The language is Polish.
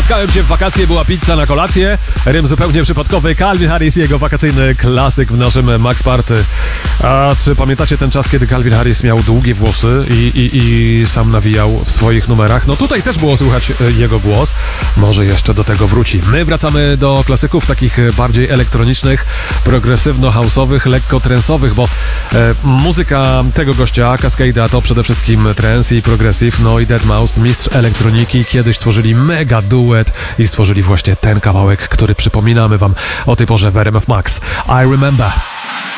Spotkałem cię w wakacje, była pizza na kolację. Rym zupełnie przypadkowy. Calvin Harris i jego wakacyjny klasyk w naszym Max Party. A czy pamiętacie ten czas, kiedy Calvin Harris miał długie włosy i sam nawijał w swoich numerach? No tutaj też było słychać jego głos. Może jeszcze do tego wróci. My wracamy do klasyków takich bardziej elektronicznych, progresywno-house'owych, lekko trensowych, bo muzyka tego gościa, Cascada, to przede wszystkim trance i progressive. No i Deadmau5, mistrz elektroniki, kiedyś tworzyli mega duet i stworzyli właśnie ten kawałek, który przypominamy wam o tej porze w RMF Max. I Remember.